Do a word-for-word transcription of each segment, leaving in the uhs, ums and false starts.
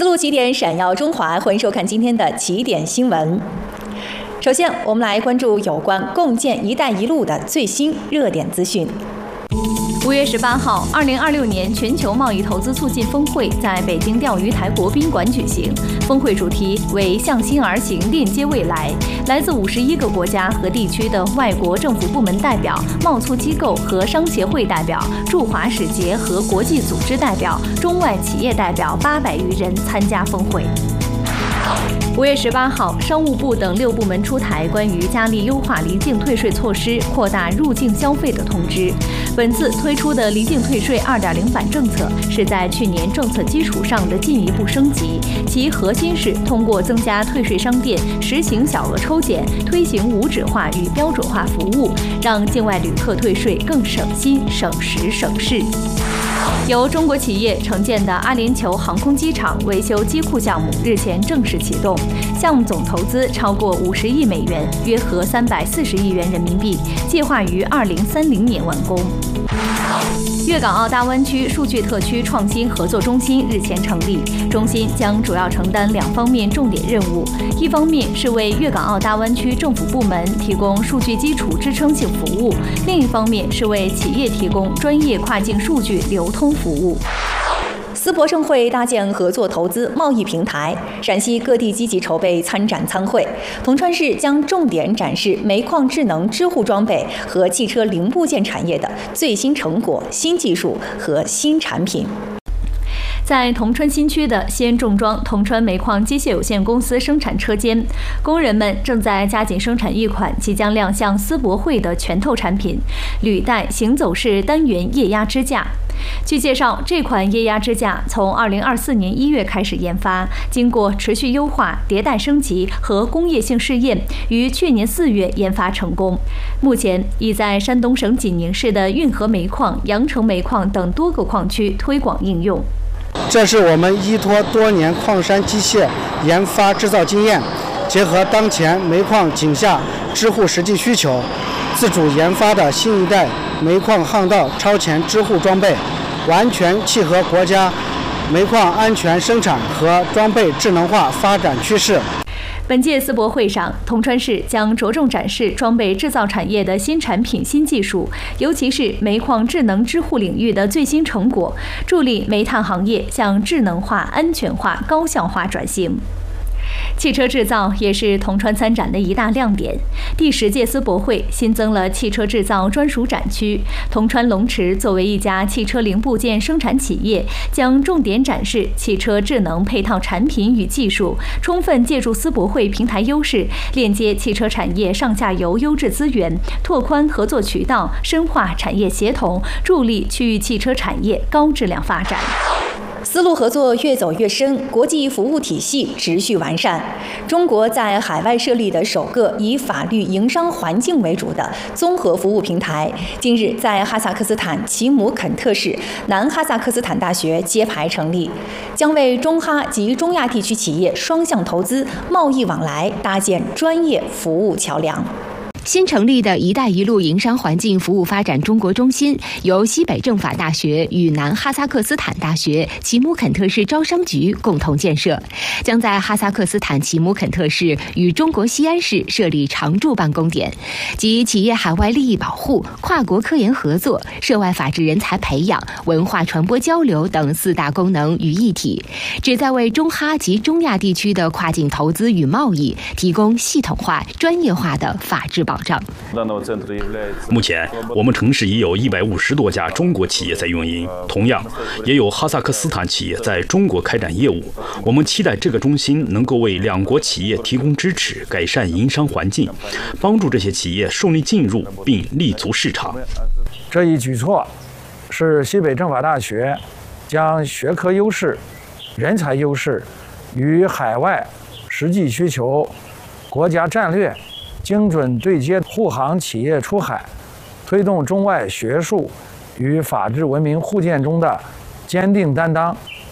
思路起点，闪耀中华，欢迎收看今天的起点新闻。首先，我们来关注有关共建“一带一路”的最新热点资讯。 五月十八号，二零二六年全球贸易投资促进峰会在北京钓鱼台国宾馆举行。峰会主题为“向心而行，链接未来”。来自五十一个国家和地区的外国政府部门代表、贸促机构和商协会代表、驻华使节和国际组织代表、中外企业代表八百余人参加峰会。五月十八号，商务部等六部门出台关于加力优化离境退税措施、扩大入境消费的通知。本次推出的离境退税 二点零 版政策是在去年政策基础上的进一步升级，其核心是通过增加退税商店实行小额抽检，推行无纸化与标准化服务，让境外旅客退税更省心、省时、省事。由中国企业承建的阿联酋航空机场维修机库项目日前正式启动，项目总投资超过五十亿美元，约合三百四十亿元人民币，计划于二零三零年完工。粤港澳大湾区数据特区创新合作中心日前成立，中心将主要承担两方面重点任务，一方面是为粤港澳大湾区政府部门提供数据基础支撑性服务，另一方面是为企业提供专业跨境数据流通服务。 思博盛会搭建合作投资贸易平台，陕西各地积极筹备参展参会。铜川市将重点展示煤矿智能支护装备和汽车零部件产业的最新成果、新技术和新产品。 在铜川新区的西安重装铜川煤矿机械有限公司生产车间，工人们正在加紧生产一款即将亮相思博会的全透产品——履带行走式单元液压支架。据介绍，这款液压支架从二零二四年一月开始研发，经过持续优化、迭代升级和工业性试验，于去年四月研发成功。目前已在山东省济宁市的运河煤矿、阳城煤矿等多个矿区推广应用。 这是我们依托多年矿山机械研发制造经验，结合当前煤矿井下支护实际需求，自主研发的新一代煤矿巷道超前支护装备，完全契合国家煤矿安全生产和装备智能化发展趋势。 本届思博会上，铜川市将着重展示装备制造产业的新产品、新技术，尤其是煤矿智能支护领域的最新成果，助力煤炭行业向智能化、安全化、高效化转型。汽车制造也是铜川参展的一大亮点。第十届思博会新增了汽车制造专属展区，铜川龙池作为一家汽车零部件生产企业，将重点展示汽车智能配套产品与技术，充分借助思博会平台优势，链接汽车产业上下游优质资源，拓宽合作渠道，深化产业协同，助力区域汽车产业高质量发展。 丝路合作越走越深，国际服务体系持续完善。中国在海外设立的首个以法律营商环境为主的综合服务平台，近日在哈萨克斯坦齐姆肯特市南哈萨克斯坦大学揭牌成立，将为中哈及中亚地区企业双向投资、贸易往来搭建专业服务桥梁。 新成立的一带一路营商环境服务发展中国中心，由西北政法大学与南哈萨克斯坦大学齐姆肯特市招商局共同建设，将在哈萨克斯坦齐姆肯特市与中国西安市设立常驻办公点，及企业海外利益保护、跨国科研合作、涉外法治人才培养、文化传播交流等四大功能于一体，旨在为中哈及中亚地区的跨境投资与贸易提供系统化、专业化的法治保障。 目前，我们城市已有一百五十多家中国企业在运营，同样，也有哈萨克斯坦企业在中国开展业务。我们期待这个中心能够为两国企业提供支持，改善营商环境，帮助这些企业顺利进入并立足市场。 这一举措是西北政法大学将学科优势、人才优势与海外实际需求、国家战略精准对接护航企业出海，推动中外学术与法治文明互鉴中的坚定担当，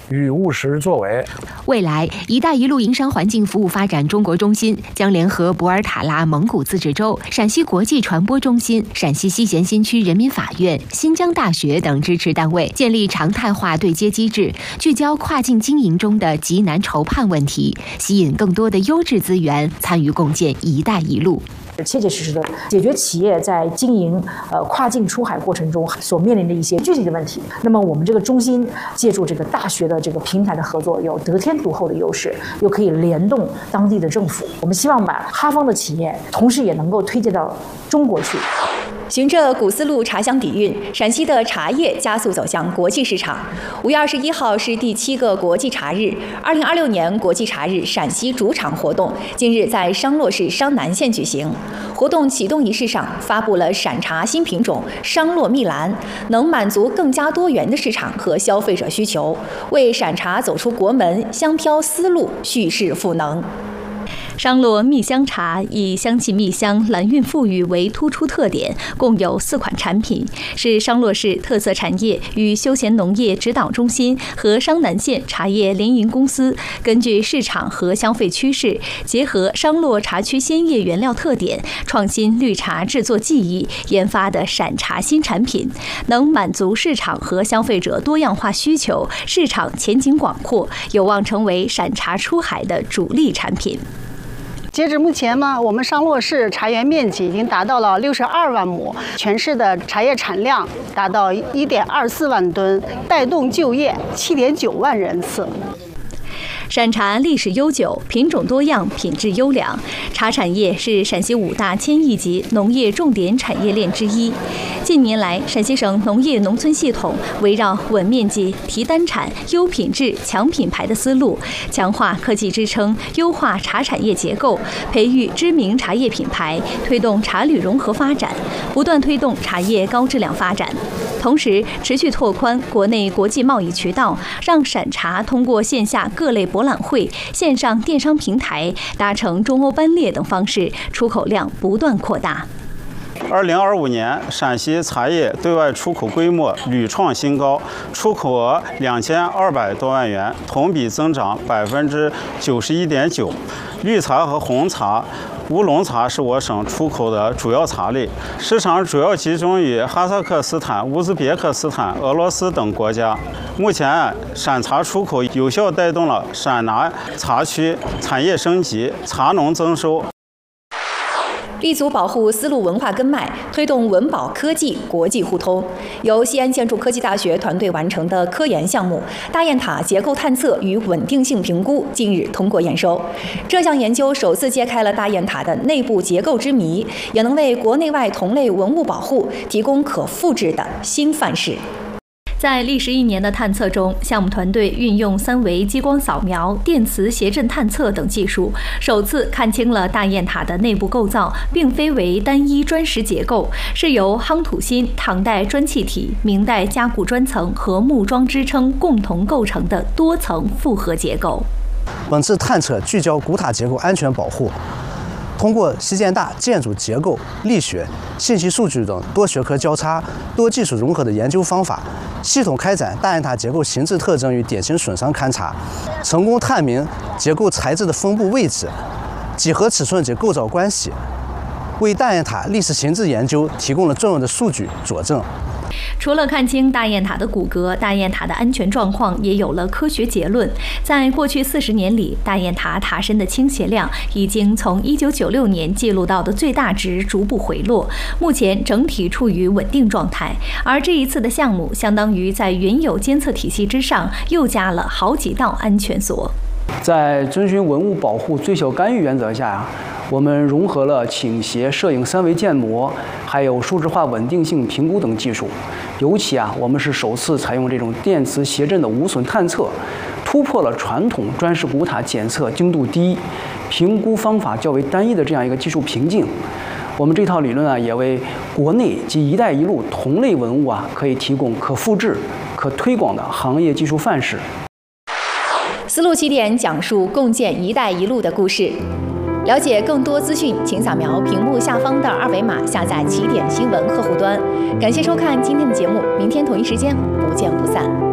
与务实作为。 未来，“一带一路”营商环境服务发展中国中心将联合博尔塔拉蒙古自治州、陕西国际传播中心、陕西西咸新区人民法院、新疆大学等支持单位，建立常态化对接机制，聚焦跨境经营中的极难筹判问题，吸引更多的优质资源参与共建“一带一路”。 切切实实的解决企业在经营呃跨境出海过程中所面临的一些具体的问题。那么我们这个中心借助这个大学的这个平台的合作，有得天独厚的优势，又可以联动当地的政府。我们希望把哈方的企业，同时也能够推介到中国去。 循着古丝路茶香底蕴，陕西的茶叶加速走向国际市场。五月二十一号是第七个国际茶日，二零二六年国际茶日陕西主场活动今日在商洛市商南县举行。活动启动仪式上发布了陕茶新品种商洛蜜兰，能满足更加多元的市场和消费者需求，为陕茶走出国门、香飘丝路蓄势赋能。 商洛蜜香茶以香气蜜香、蓝韵馥郁为突出特点，共有四款产品，是商洛市特色产业与休闲农业指导中心和商南县茶叶联营公司根据市场和消费趋势，结合商洛茶区鲜叶原料特点，创新绿茶制作技艺研发的陕茶新产品，能满足市场和消费者多样化需求，市场前景广阔，有望成为陕茶出海的主力产品。 截止目前呢，我们商洛市茶园面积已经达到了六十二万亩，全市的茶叶产量达到一点二四万吨，带动就业七点九万人次。 陕茶历史悠久，品种多样，品质优良。茶产业是陕西五大千亿级农业重点产业链之一。近年来，陕西省农业农村系统围绕稳面积、提单产、优品质、强品牌的思路，强化科技支撑，优化茶产业结构，培育知名茶叶品牌，推动茶旅融合发展，不断推动茶叶高质量发展。同时，持续拓宽国内国际贸易渠道，让陕茶通过线下各类博览会、线上电商平台达成中欧班列等方式，出口量不断扩大。 二零二五年，陕西茶叶对外出口规模屡创新高，出口额两千二百多万元，同比增长百分之九十一点九。绿茶和红茶、乌龙茶是我省出口的主要茶类，市场主要集中于哈萨克斯坦、乌兹别克斯坦、俄罗斯等国家。目前，陕茶出口有效带动了陕南茶区产业升级、茶农增收。 立足保护丝路文化根脉，推动文保科技国际互通。由西安建筑科技大学团队完成的科研项目“大雁塔结构探测与稳定性评估”近日通过验收。这项研究首次揭开了大雁塔的内部结构之谜，也能为国内外同类文物保护提供可复制的新范式。 在历时一年的探测中，项目团队运用三维激光扫描、电磁谐振探测等技术，首次看清了大雁塔的内部构造，并非为单一砖石结构，是由夯土芯、唐代砖砌体、明代加固砖层和木桩支撑共同构成的多层复合结构。 本次探测聚焦古塔结构安全保护，通过西建大建筑结构、力学、信息数据等多学科交叉、多技术融合的研究方法，系统开展大雁塔结构形制特征与典型损伤勘查，成功探明结构材质的分布位置、几何尺寸及构造关系，为大雁塔历史形制研究提供了重要的数据佐证。 除了看清大雁塔的骨骼，大雁塔的安全状况也有了科学结论。在过去四十年里，大雁塔塔身的倾斜量已经从一九九六年记录到的最大值逐步回落，目前整体处于稳定状态。而这一次的项目，相当于在原有监测体系之上又加了好几道安全锁。 在遵循文物保护最小干预原则下，我们融合了倾斜摄影三维建模，还有数字化稳定性评估等技术。尤其啊，我们是首次采用这种电磁谐振的无损探测，突破了传统砖石古塔检测精度低、评估方法较为单一的这样一个技术瓶颈。我们这套理论啊，也为国内及“一带一路”同类文物啊，可以提供可复制、可推广的行业技术范式。 丝路起点讲述共建“一带一路”的故事。了解更多资讯，请扫描屏幕下方的二维码，下载起点新闻客户端。感谢收看今天的节目，明天同一时间不见不散。